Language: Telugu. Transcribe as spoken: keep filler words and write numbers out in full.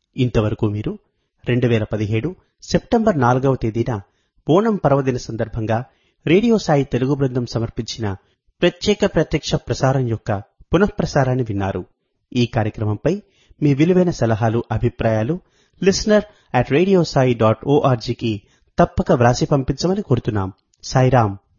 ఇంతవరకు మీరు రెండు వేల పదిహేడు సెప్టెంబర్ నాలుగవ తేదీన ఓణం పర్వదిన సందర్భంగా రేడియో సాయి తెలుగు బృందం సమర్పించిన ప్రత్యేక ప్రత్యక్ష ప్రసారం యొక్క పునఃప్రసారాన్ని విన్నారు. ఈ కార్యక్రమంపై మీ విలువైన సలహాలు, అభిప్రాయాలు listener at radio Sai dot ఓఆర్జీకి తప్పక వ్రాసి పంపించమని కోరుతున్నాం. సాయిరాం.